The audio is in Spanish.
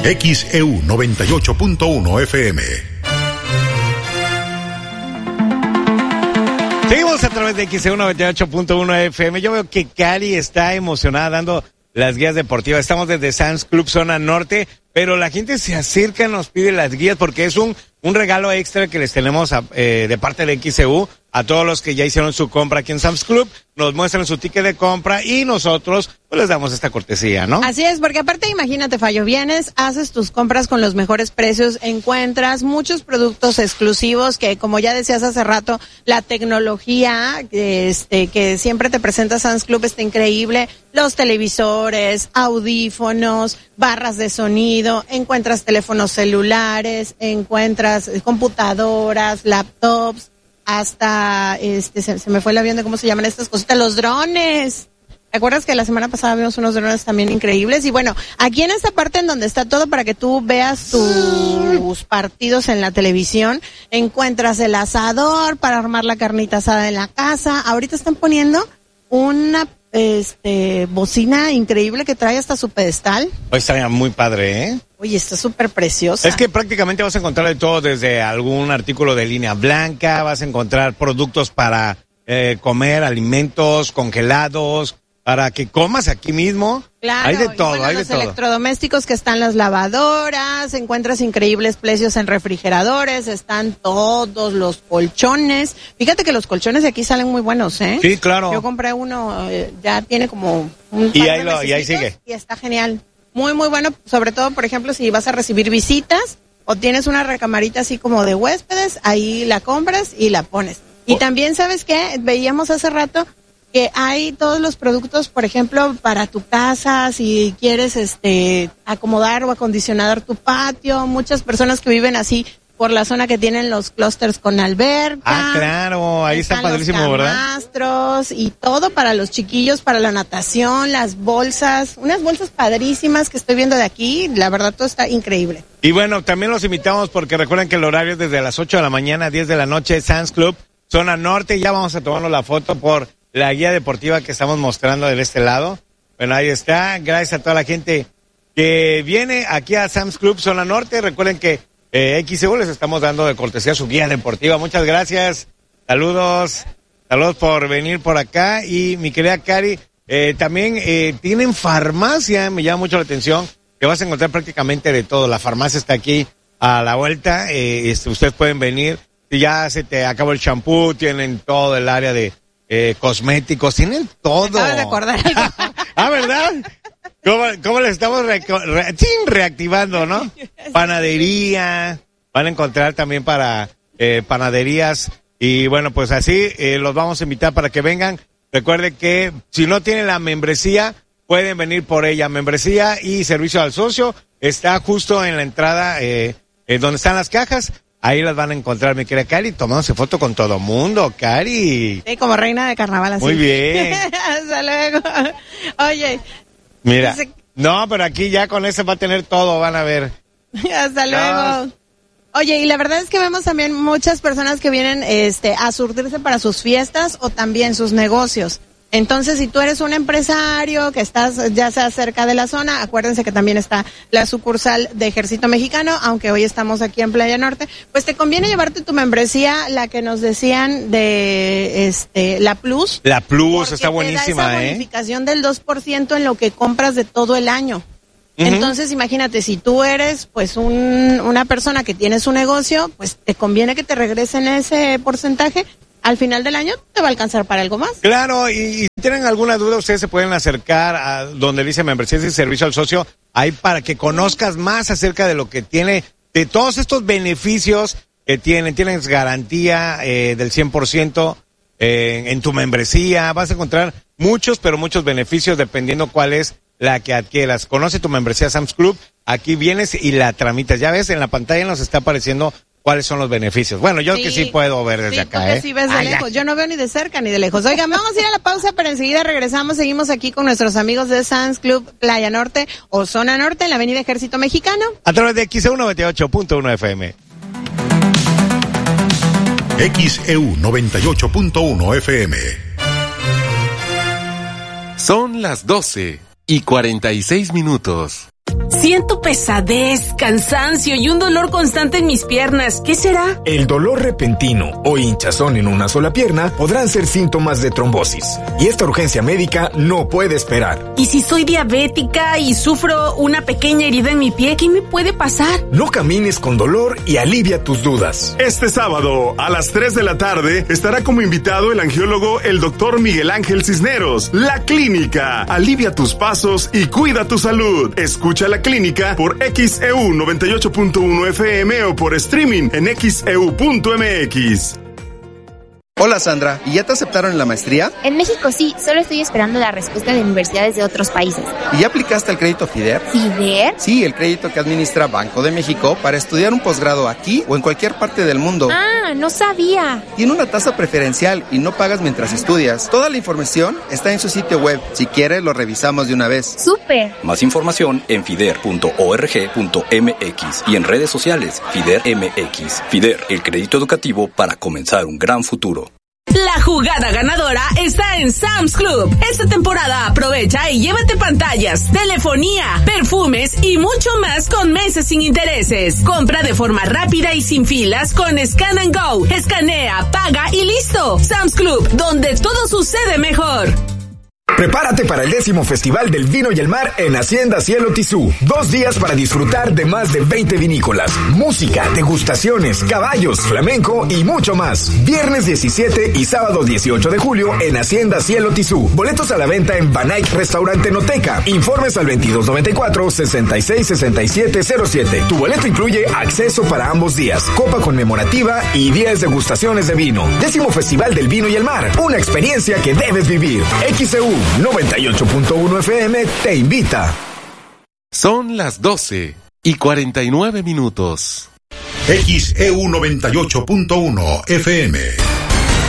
XEU 98.1 FM. Seguimos a través de XEU 98.1 FM. Yo veo que Cari está emocionada dando las guías deportivas. Estamos desde Sam's Club Zona Norte, pero la gente se acerca y nos pide las guías porque es un regalo extra que les tenemos de parte de XEU a todos los que ya hicieron su compra aquí en Sam's Club. Nos muestran su ticket de compra y nosotros pues les damos esta cortesía, ¿no? Así es, porque aparte imagínate, Fallo, vienes, haces tus compras con los mejores precios, encuentras muchos productos exclusivos que, como ya decías hace rato, la tecnología que siempre te presenta Sam's Club está increíble, los televisores, audífonos, barras de sonido, encuentras teléfonos celulares, encuentras computadoras, laptops, hasta se me fue el avión de cómo se llaman estas cositas, los drones. ¿Te acuerdas que la semana pasada vimos unos drones también increíbles? Y bueno, aquí en esta parte en donde está todo para que tú veas tus partidos en la televisión, encuentras el asador para armar la carnita asada en la casa. Ahorita están poniendo una bocina increíble que trae hasta su pedestal. Pues está muy padre, ¿eh? Oye, está súper preciosa. Es que prácticamente vas a encontrar de todo, desde algún artículo de línea blanca, vas a encontrar productos para comer, alimentos congelados, para que comas aquí mismo. Claro, hay de todo, bueno, hay de los todo. Electrodomésticos que están las lavadoras, encuentras increíbles precios en refrigeradores, están todos los colchones. Fíjate que los colchones de aquí salen muy buenos, ¿eh? Sí, claro. Yo compré uno, ya tiene como un Y par ahí de y ahí sigue. Y está genial. Muy, muy bueno, sobre todo, por ejemplo, si vas a recibir visitas o tienes una recamarita así como de huéspedes, ahí la compras y la pones. Y también, ¿sabes qué? Veíamos hace rato que hay todos los productos, por ejemplo, para tu casa, si quieres acomodar o acondicionar tu patio, muchas personas que viven así por la zona que tienen los clústeres con alberca. Ah, claro, ahí está padrísimo, los ¿verdad? camastros y todo para los chiquillos, para la natación, las bolsas, unas bolsas padrísimas que estoy viendo de aquí, la verdad todo está increíble. Y bueno, también los invitamos porque recuerden que el horario es desde las 8 de la mañana a 10 de la noche, Sam's Club, Zona Norte. Ya vamos a tomarnos la foto por la guía deportiva que estamos mostrando de este lado. Bueno, ahí está. Gracias a toda la gente que viene aquí a Sam's Club Zona Norte. Recuerden que XEU les estamos dando de cortesía su guía deportiva. Muchas gracias. Saludos por venir por acá. Y mi querida Cari, también tienen farmacia. Me llama mucho la atención que vas a encontrar prácticamente de todo. La farmacia está aquí a la vuelta. Ustedes pueden venir. Si ya se te acabó el champú, tienen todo el área de cosméticos, tienen todo. Me acabo de recordar algo. Ah, ¿verdad? ¿Cómo les estamos reactivando, no? Panadería, van a encontrar también para panaderías. Y bueno, pues así los vamos a invitar para que vengan. Recuerde que si no tienen la membresía, pueden venir por ella. Membresía y servicio al socio está justo en la entrada donde están las cajas. Ahí las van a encontrar, mi querida Cari, tomándose foto con todo mundo, Cari. Sí, como reina de carnaval así. Muy bien. Hasta luego. Oye. Mira, no, pero aquí ya con eso va a tener todo, van a ver. Hasta luego. Oye, y la verdad es que vemos también muchas personas que vienen a surtirse para sus fiestas o también sus negocios. Entonces, si tú eres un empresario que estás ya sea cerca de la zona, acuérdense que también está la sucursal de Ejército Mexicano, aunque hoy estamos aquí en Playa Norte, pues te conviene llevarte tu membresía, la que nos decían de la Plus. La Plus está buenísima, te da esa bonificación del 2% en lo que compras de todo el año. Entonces, imagínate, si tú eres pues una persona que tiene su negocio, pues te conviene que te regresen ese porcentaje. Al final del año te va a alcanzar para algo más. Claro, y si tienen alguna duda, ustedes se pueden acercar a donde dice membresía y servicio al socio, ahí para que conozcas más acerca de lo que tiene, de todos estos beneficios que tienen. Tienes garantía del 100% en tu membresía. Vas a encontrar muchos, pero muchos beneficios dependiendo cuál es la que adquieras. Conoce tu membresía Sam's Club, aquí vienes y la tramitas. Ya ves, en la pantalla nos está apareciendo cuáles son los beneficios. Bueno, yo que sí puedo ver desde acá, sí ves de lejos. Yo no veo ni de cerca ni de lejos. Oigan, vamos a ir a la pausa, pero enseguida regresamos. Seguimos aquí con nuestros amigos de Sam's Club Playa Norte o Zona Norte en la Avenida Ejército Mexicano. A través de XEU 98.1 FM. XEU 98.1 FM. Son las 12:46. Siento pesadez, cansancio y un dolor constante en mis piernas. ¿Qué será? El dolor repentino o hinchazón en una sola pierna podrán ser síntomas de trombosis. Y esta urgencia médica no puede esperar. ¿Y si soy diabética y sufro una pequeña herida en mi pie? ¿Qué me puede pasar? No camines con dolor y alivia tus dudas. Este sábado, a las 3 de la tarde, estará como invitado el angiólogo el Dr. Miguel Ángel Cisneros. La Clínica. Alivia tus pasos y cuida tu salud. Escucha La Clínica por XEU 98.1 FM o por streaming en xeu.mx. Hola Sandra, ¿y ya te aceptaron en la maestría? En México sí, solo estoy esperando la respuesta de universidades de otros países. ¿Y ya aplicaste el crédito FIDER? ¿FIDER? Sí, el crédito que administra Banco de México para estudiar un posgrado aquí o en cualquier parte del mundo. Ah, no sabía. Tiene una tasa preferencial y no pagas mientras estudias. Toda la información está en su sitio web. Si quieres, lo revisamos de una vez. ¡Súper! Más información en fider.org.mx y en redes sociales FIDER MX. FIDER, el crédito educativo para comenzar un gran futuro. La jugada ganadora está en Sam's Club. Esta temporada aprovecha y llévate pantallas, telefonía, perfumes y mucho más con meses sin intereses. Compra de forma rápida y sin filas con Scan and Go. Escanea, paga y listo. Sam's Club, donde todo sucede mejor. Prepárate para el 10º Festival del Vino y el Mar en Hacienda Cielo Tizú. 2 días para disfrutar de más de 20 vinícolas, música, degustaciones, caballos, flamenco y mucho más. Viernes 17 y sábado 18 de julio en Hacienda Cielo Tizú. Boletos a la venta en Banaic Restaurante Noteca. Informes al 2294-666707. Tu boleto incluye acceso para ambos días, copa conmemorativa y 10 degustaciones de vino. 10º Festival del Vino y el Mar. Una experiencia que debes vivir. XEU 98.1 FM te invita. Son las 12:49. XEU 98.1 FM.